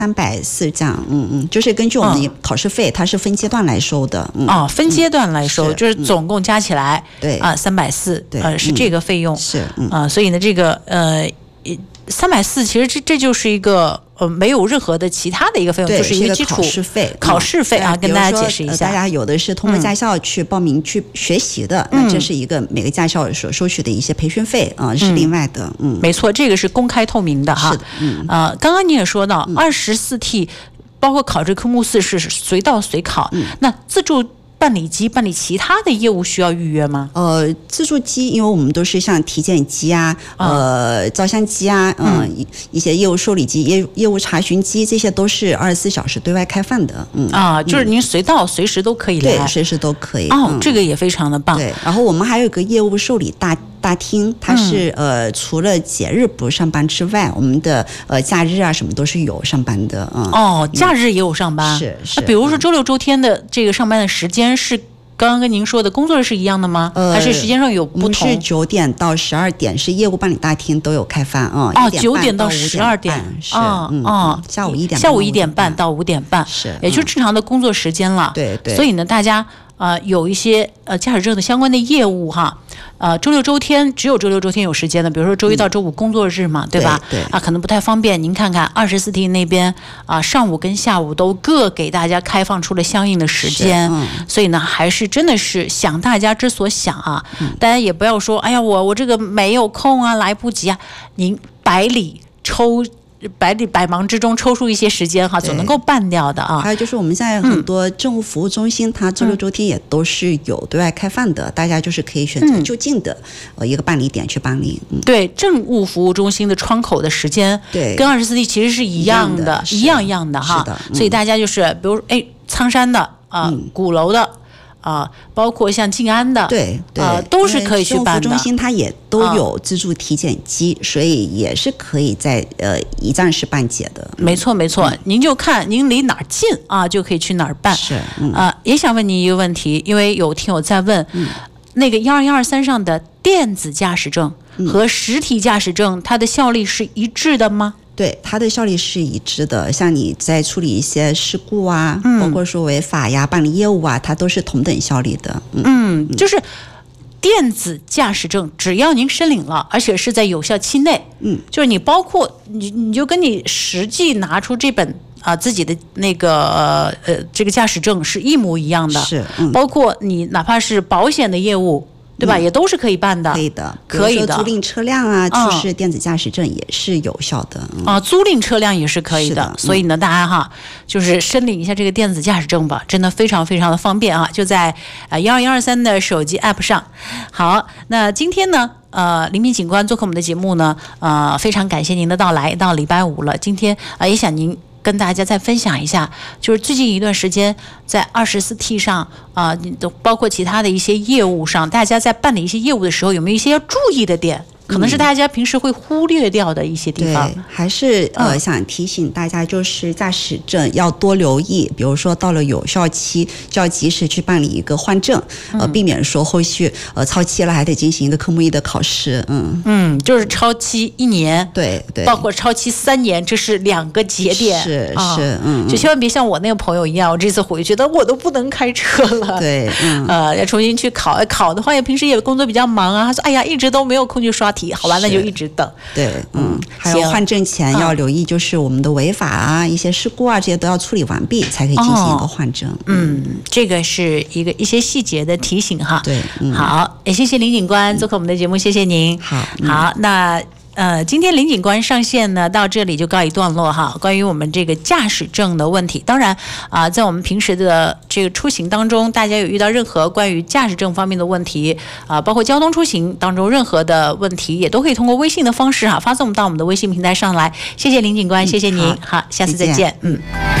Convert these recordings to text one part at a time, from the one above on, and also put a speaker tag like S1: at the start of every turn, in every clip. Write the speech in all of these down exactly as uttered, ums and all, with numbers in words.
S1: 三百四这样，嗯嗯，就是根据我们的考试费，它是分阶段来收的。嗯、
S2: 哦，分阶段来收，嗯、就是总共加起来，
S1: 对
S2: 啊，三百四，呃，是这个费用。
S1: 嗯、是，嗯、
S2: 啊，所以呢，这个呃，三百四其实这这就是一个。呃，没有任何的其他的一个费用，就是一个基础
S1: 考试费。
S2: 考试费啊，跟大家解释一下。
S1: 大家有的是通过驾校去报名去学习的，嗯、那这是一个每个驾校所收取的一些培训费啊、呃，是另外的。嗯，
S2: 没错，这个是公开透明的哈。
S1: 是的，嗯。
S2: 呃，刚刚你也说到，二十四 T，包括考这科目四是随到随考，嗯、那自助办理机办理其他的业务需要预约吗？
S1: 呃，自助机，因为我们都是像体检机啊、呃，照相机啊，嗯、呃，一些业务受理机、业业务查询机，这些都是二十四小时对外开放的。嗯
S2: 啊，就是您随到随时都可以来，
S1: 对，随时都可以。
S2: 哦，
S1: 嗯、
S2: 这个也非常的棒。
S1: 对，然后我们还有一个业务受理大。大厅它是、嗯、呃除了节日不上班之外，我们的呃假日啊什么都是有上班的。嗯，
S2: 哦，假日也有上班，
S1: 是是。
S2: 那比如说周六周天的这个上班的时间是刚刚跟您说的工作日是一样的吗？呃、还是时间上有不同？
S1: 我们是九点到十二点是业务办理大厅都有开放啊。
S2: 哦，九点到十二点
S1: 是啊、嗯
S2: 哦、
S1: 嗯，下午一点
S2: 下午一点半到五点半
S1: 是，
S2: 也就是正常的工作时间了。
S1: 对对。
S2: 所以呢，大家呃有一些呃驾驶证的相关的业务哈。呃，周六周天只有周六周天有时间的，比如说周一到周五工作日嘛，嗯、对吧？
S1: 对, 对
S2: 啊，可能不太方便。您看看二十四 T 那边啊，上午跟下午都各给大家开放出了相应的时间，嗯、所以呢，还是真的是想大家之所想啊，嗯、大家也不要说，哎呀，我我这个没有空啊，来不及啊，您百里抽。百里百忙之中抽出一些时间哈，总能够办掉的啊。
S1: 还有就是我们现在很多政务服务中心，嗯、它周六周天也都是有对外开放的，嗯、大家就是可以选择就近的呃一个办理点去办理。嗯、
S2: 对，政务服务中心的窗口的时间，
S1: 对，
S2: 跟二十四 T 其实是一样的，一样一样的哈。
S1: 是的，嗯、
S2: 所以大家就是比如哎，苍山的啊、呃，鼓楼的。啊，包括像静安的，
S1: 对对、
S2: 呃，都是可以去办的。
S1: 政府中心它也都有自助体检机，啊、所以也是可以在呃一站式办结的。
S2: 没错没错，嗯、您就看您离哪儿近啊，就可以去哪儿办。
S1: 是，
S2: 嗯、啊，也想问您一个问题，因为有听友在问，嗯、那个一二一二三上的电子驾驶证和实体驾驶证，它的效力是一致的吗？
S1: 对，它的效力是一致的。像你在处理一些事故啊，
S2: 嗯、
S1: 包括说违法呀、办理业务啊，它都是同等效力的。
S2: 嗯，嗯就是电子驾驶证，只要您申领了，而且是在有效期内，嗯，就是你包括你，你就跟你实际拿出这本啊、呃、自己的那个呃这个驾驶证是一模一样的，
S1: 是，嗯、
S2: 包括你哪怕是保险的业务。对吧？也都是可以办的，
S1: 可以的，
S2: 可以的。
S1: 租赁车辆啊，出示电子驾驶证也是有效的
S2: 啊、嗯。租赁车辆也是可以的，
S1: 的
S2: 所以呢，大家哈，就是申领一下这个电子驾驶证吧，真的非常非常的方便啊！就在啊一二一二三的手机 app 上。好，那今天呢，呃，林明警官做客我们的节目呢，呃，非常感谢您的到来。到礼拜五了，今天啊、呃，也想您。跟大家再分享一下，就是最近一段时间在二十四 T 上啊，都、呃、包括其他的一些业务上，大家在办理一些业务的时候，有没有一些要注意的点？可能是大家平时会忽略掉的一些地方。
S1: 对，还是呃、嗯、想提醒大家，就是驾驶证要多留意，比如说到了有效期，就要及时去办理一个换证，呃，避免说后续呃超期了还得进行一个科目一的考试。嗯
S2: 嗯，就是超期一年，
S1: 对对，
S2: 包括超期三年，这是两个节点。
S1: 是、
S2: 啊、
S1: 是，嗯，
S2: 就千万别像我那个朋友一样，我这次回去，但我都不能开车了。
S1: 对，嗯，
S2: 呃，要重新去考，考的话也平时也工作比较忙啊。他说，哎呀，一直都没有空去刷题。好吧，那就一直等。
S1: 对，嗯，还有换证前要留意，就是我们的违法啊、嗯、一些事故啊，这些都要处理完毕才可以进行一个换证。哦、
S2: 嗯，这个是一个一些细节的提醒哈。
S1: 对，嗯、
S2: 好，也谢谢林警官做客我们的节目，谢谢您。
S1: 好，
S2: 嗯、好，那。呃，今天林警官上线呢，到这里就告一段落哈。关于我们这个驾驶证的问题，当然啊、呃，在我们平时的这个出行当中，大家有遇到任何关于驾驶证方面的问题啊、呃，包括交通出行当中任何的问题，也都可以通过微信的方式哈发送到我们的微信平台上来。谢谢林警官，谢谢您，嗯、好, 好，下次再见。嗯。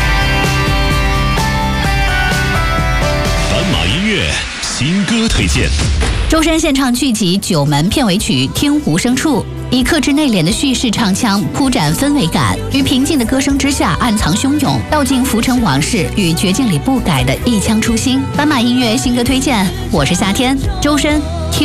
S3: 斑马音乐新歌推荐。
S4: 周深献唱剧集《九门》片尾曲《听无声处》，以克制内敛的叙事唱腔铺展氛围感，于平静的歌声之下暗藏汹涌，道尽浮沉往事与绝境里不改的一腔初心。斑马音乐新歌推荐，我是夏天，周深。